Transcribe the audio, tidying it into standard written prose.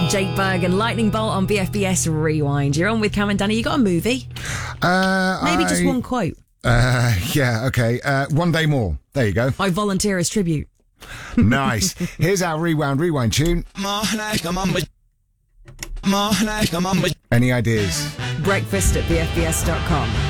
Jake Berg and Lightning Bolt on BFBS Rewind. You're on with Cam and Danny. You got a movie? Maybe just one quote. Yeah, okay. One Day More. There you go. I volunteer as tribute. Nice. Here's our rewind tune. Any ideas? Breakfast at BFBS.com.